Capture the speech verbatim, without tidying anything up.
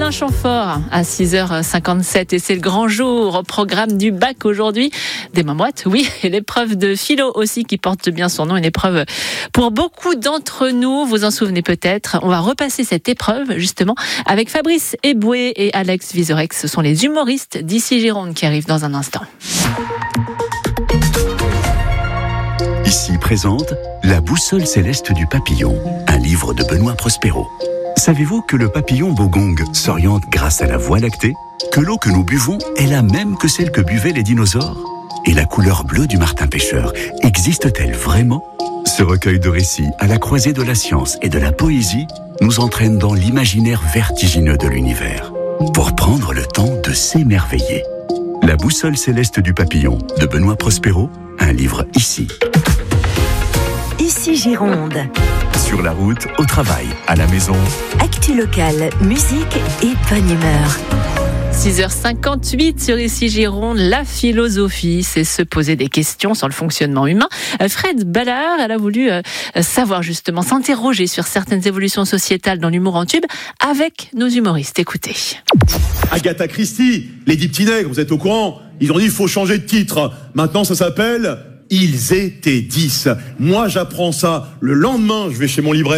Alain Chamfort à six heures cinquante-sept et c'est le grand jour au programme du bac aujourd'hui. Des mamouettes, oui, et l'épreuve de philo aussi qui porte bien son nom, une épreuve pour beaucoup d'entre nous, vous en souvenez peut-être. On va repasser cette épreuve justement avec Fabrice Eboué et Alex Vizorek. Ce sont les humoristes d'Ici Gironde qui arrivent dans un instant. Ici présente La boussole céleste du papillon, un livre de Benoît Prospero. Savez-vous que le papillon bogong s'oriente grâce à la Voie lactée? Que l'eau que nous buvons est la même que celle que buvaient les dinosaures? Et la couleur bleue du martin pêcheur existe-t-elle vraiment? Ce recueil de récits à la croisée de la science et de la poésie nous entraîne dans l'imaginaire vertigineux de l'univers pour prendre le temps de s'émerveiller. La boussole céleste du papillon de Benoît Prospero, un livre ici. Ici Gironde. Sur la route, au travail, à la maison. Actu locale, musique et bonne humeur. six heures cinquante-huit sur Ici Gironde, la philosophie, c'est se poser des questions sur le fonctionnement humain. Fred Ballard, elle a voulu euh, savoir justement, s'interroger sur certaines évolutions sociétales dans l'humour en tube avec nos humoristes. Écoutez. Agatha Christie, les dix petits nègres, vous êtes au courant? Ils ont dit il faut changer de titre. Maintenant ça s'appelle Ils étaient dix. Moi j'apprends ça. Le lendemain, je vais chez mon libraire.